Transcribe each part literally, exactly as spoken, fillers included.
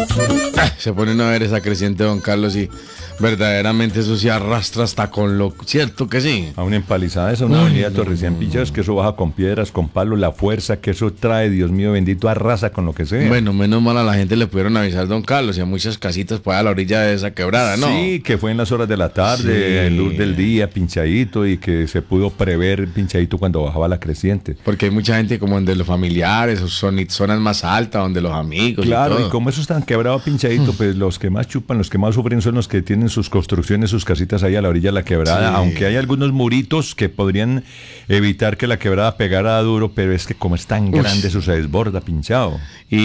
Ah, se ponen a ver esa creciente, don Carlos, y verdaderamente eso se arrastra hasta con lo cierto que sí. A una empalizada, esa una Uy, avenida no, Torrecién no, Pichas, que eso baja con piedras, con palos, la fuerza que eso trae, Dios mío bendito, arrasa con lo que sea. Bueno, menos mal a la gente le pudieron avisar, don Carlos, y a muchas casitas pues a la orilla de esa quebrada, ¿no? Sí, que fue en las horas de la tarde, Sí. en luz del día, pinchadito, y que se pudo prever pinchadito cuando bajaba la creciente. Porque hay mucha gente como de los familiares, o son zonas más altas, donde los amigos. Claro, y, y todo. como eso es tan quebrado, pinchadito, pues los que más chupan, los que más sufren son los que tienen sus construcciones, sus casitas ahí a la orilla de la quebrada, Sí. aunque hay algunos muritos que podrían evitar que la quebrada pegara duro, pero es que como es tan Uy. grande, eso se desborda, pinchado.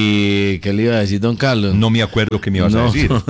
¿Y qué le iba a decir, don Carlos? No me acuerdo qué me ibas No, a decir.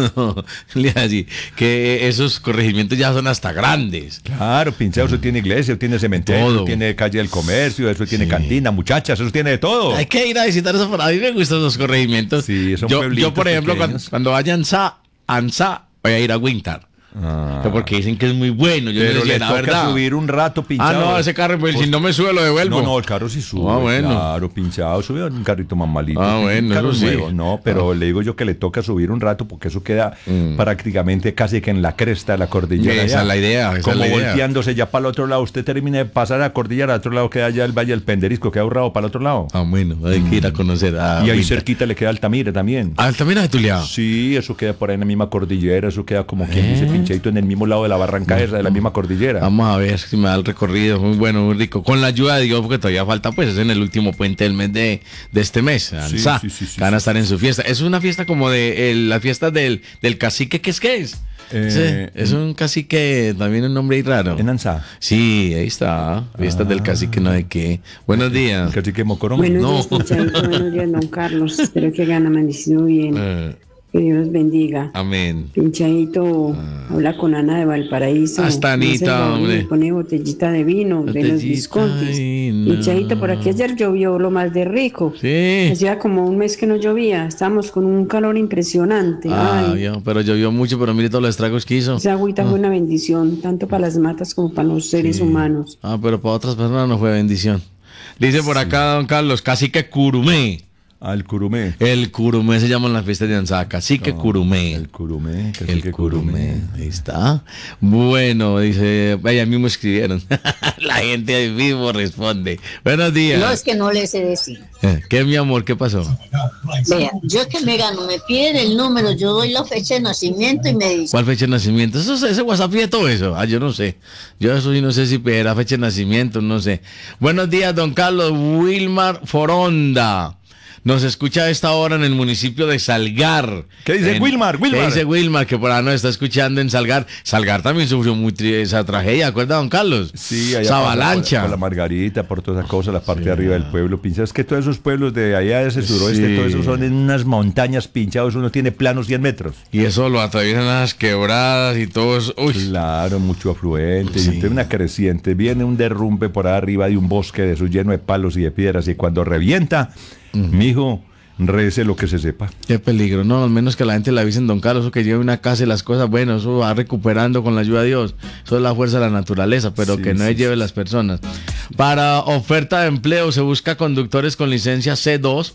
le iba a decir que esos corregimientos ya son hasta grandes. Claro, pinchado, eso tiene iglesia, eso tiene cementerio, Todo. eso tiene calle del comercio, eso tiene Sí. cantina, muchachas, eso tiene de todo. Hay que ir a visitar eso. A mí me gustan los corregimientos. Sí, son yo, pueblitos yo, por ejemplo, cuando, pequeños. cuando vaya a Ansa, Ansa, voy a ir a Winter. Ah. Porque dicen que es muy bueno. Yo Pero no sé si le es la toca verdad. subir un rato Ah, pinchado. no, ese carro, pues, Pues- si no me sube, lo devuelvo. No, no, el carro sí sube. Ah, bueno. Claro, pinchado, sube un carrito más malito. Ah, un bueno, carro eso sí. nuevo. No, pero Ah. le digo yo que le toca subir un rato porque eso queda Mm. prácticamente casi que en la cresta de la cordillera. Esa ya. es la idea, esa Como es la idea. volteándose ya para el otro lado. Usted termina de pasar a la cordillera, al otro lado queda ya el Valle del Penderisco, queda ahorrado para el otro lado. Ah, bueno, hay que ir a conocer a y ahí Winter. cerquita le queda Altamira también. Ah, también a Tuliá. Sí, eso queda por ahí en la misma cordillera, eso queda como quien Eh. dice pinchadito en el mismo lado de la barranca esa, de la misma cordillera. Vamos a ver si me da el recorrido. Muy bueno, muy rico. Con la ayuda de Dios, porque todavía falta, pues, es en el último puente del mes de, de este mes. Ansá, sí, sí, sí, que van a sí. estar en su fiesta. Es una fiesta como de el- la fiesta del, del cacique, ¿qué es que es? Eh, Sí, es un cacique, también un nombre ahí raro. En Ansá. Sí, ahí está. Fiesta del cacique, no de qué. Buenos días. Casi que Mocorón. Buenos No. días, Pinchadito, buenos días, don Carlos. Espero que hayan amanecido bien. Eh, Que Dios los bendiga. amén. Pinchadito, habla con Ana de Valparaíso. Hasta No se Anita, la- hombre. le pone botellita de vino, de los Botellita Viscontis. de vino. Pinchadito, por aquí ayer llovió lo más de rico. Sí. Hacía como un mes que no llovía. Estábamos con un calor impresionante. Ah, Ay, yo, pero llovió mucho, pero mire todos los estragos que hizo. esa agüita fue una bendición, tanto para las matas como para los seres humanos. Ah, pero para otras personas no fue bendición. Dice por acá, don Carlos, cacique Curumé. Al Curumé. El Curumé se llama en las fiestas de Anzá, cacique Curumé. El Curumé. casi El que Curumé, ahí está. Bueno, dice, vaya, mismo escribieron. La gente ahí mismo responde. Buenos días. No, es que no le sé decir. Eh, ¿Qué, mi amor? ¿Qué pasó? Vea, yo que me gano, me piden el número, yo doy la fecha de nacimiento y me dicen, ¿Cuál fecha de nacimiento? Eso, es- ese WhatsApp y todo eso. Ah, yo no sé. Yo eso sí no sé si era fecha de nacimiento, no sé. Buenos días, don Carlos. Wilmar Foronda. Nos escucha a esta hora en el municipio de Salgar. ¿Qué dice En- Wilmar? Wilmar. ¿Qué dice Wilmar? Que por ahí nos está escuchando en Salgar. Salgar también sufrió muy tri- esa tragedia, ¿acuerda, don Carlos? Sí, allá esa pasa avalancha. Por, por la Margarita, por todas esas cosas, la parte de arriba del pueblo. Pincha, es que todos esos pueblos de allá de ese suroeste, Sí. todos esos son en unas montañas pinchados, uno tiene planos cien metros. Y eso lo atraviesan las quebradas y todo eso. Uy. Claro, mucho afluente, Sí. y entonces una creciente, viene un derrumbe por ahí arriba de un bosque de eso lleno de palos y de piedras, y cuando revienta, mijo, rece lo que se sepa. Qué peligro, no, al menos que la gente le avisen, don Carlos, eso que lleve una casa y las cosas, bueno, eso va recuperando con la ayuda de Dios, eso es la fuerza de la naturaleza, pero Sí, que no sí, lleve las personas. Para oferta de empleo se busca conductores con licencia C dos,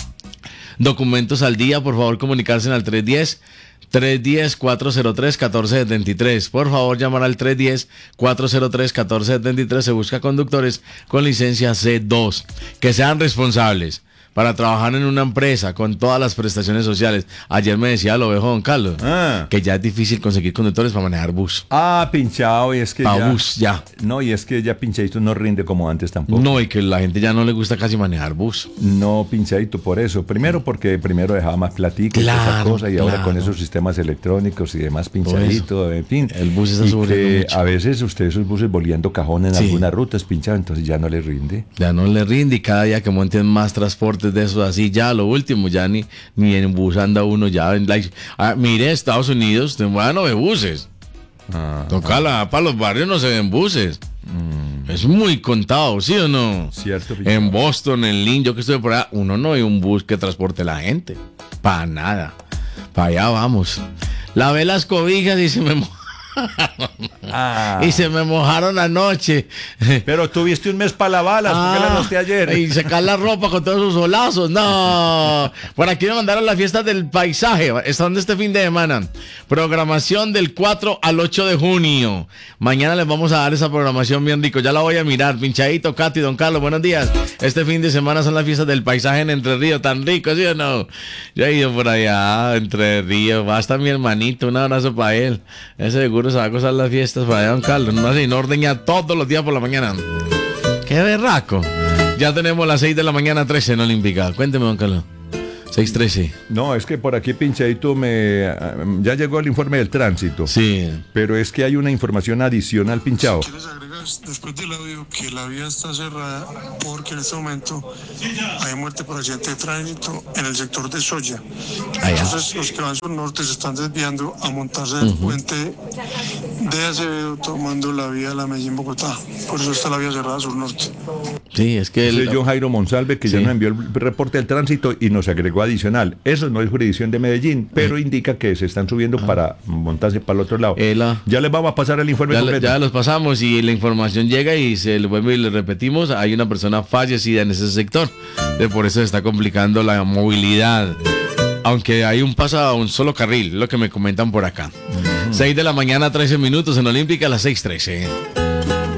documentos al día, por favor comunicarse al tres diez, tres diez, cuatro cero tres, uno cuatro siete tres. Por favor, llamar al tres diez, cuatro cero tres, uno cuatro siete tres. Se busca conductores con licencia C dos, que sean responsables para trabajar en una empresa con todas las prestaciones sociales. Ayer me decía lo viejo don Carlos, Ah. que ya es difícil conseguir conductores para manejar bus. Ah, pinchado, y es que Pa' ya... bus, ya. No, y es que ya pinchadito no rinde como antes tampoco. No, y que la gente ya no le gusta casi manejar bus. No, pinchadito, por eso. Primero porque primero dejaba más platica y toda esa Claro, cosa, y ahora claro. con esos sistemas electrónicos y demás pinchadito, en fin. El bus está y sufriendo que mucho. a veces usted esos buses volviendo cajón en Sí. algunas rutas pinchado, entonces ya no le rinde. Ya no le rinde y cada día que monten más transportes de esos así, ya lo último, ya ni, ni en bus anda uno ya. En la, ah, mire, Estados Unidos, ya no ve buses. Ah, Tocala, para los barrios no se ven buses. Es muy contado, ¿sí o no? Cierto, pinchado. En Boston, en Lynn, yo que estoy por allá, uno no ve un bus que transporte la gente. Para nada. Para allá vamos. Lavé las cobijas y se me... mo- Ah. Y se me mojaron anoche. Pero tuviste un mes para lavarlas, ¿por qué las lavaste ayer? Y secar la ropa con todos esos solazos. No. Por aquí me mandaron las fiestas del paisaje. Están de este fin de semana. Programación del cuatro al ocho de junio. Mañana les vamos a dar esa programación bien rico. Ya la voy a mirar. Pinchadito, Katy, don Carlos, buenos días. Este fin de semana son las fiestas del paisaje en Entre Ríos. Tan rico, ¿sí o no? Yo he ido por allá, Entre Ríos. Va hasta mi hermanito. Un abrazo para él. Ese seguro se va a gozar las fiestas para allá, don Carlos. No hace, no ordeña todos los días por la mañana. ¡Qué berraco! Ya tenemos las seis de la mañana, trece en Olímpica. Cuénteme, don Carlos. seis trece. No, es que por aquí, Pinchadito, me ya llegó el informe del tránsito. Sí. Pero es que hay una información adicional, Pinchado. Si quieres agregas después del audio que la vía está cerrada porque en este momento hay muerte por accidente de tránsito en el sector de Soya. Ah, Entonces los que van sur norte se están desviando a montarse del uh-huh. puente de Acevedo tomando la vía de la Medellín-Bogotá. Por eso está la vía cerrada sur norte. Sí, es que... El... John Jairo Monsalve, que sí. ya nos envió el reporte del tránsito y nos agregó adicional. Eso no es jurisdicción de Medellín, pero eh. indica que se están subiendo ah. para montarse para el otro lado. Ela. Ya les vamos a pasar el informe ya, completo. Ya los pasamos y la información llega y se le vuelve y le repetimos. Hay una persona fallecida en ese sector. De por eso se está complicando la movilidad. Aunque hay un paso a un solo carril, lo que me comentan por acá. Uh-huh. seis de la mañana, trece minutos en Olímpica, a las seis trece.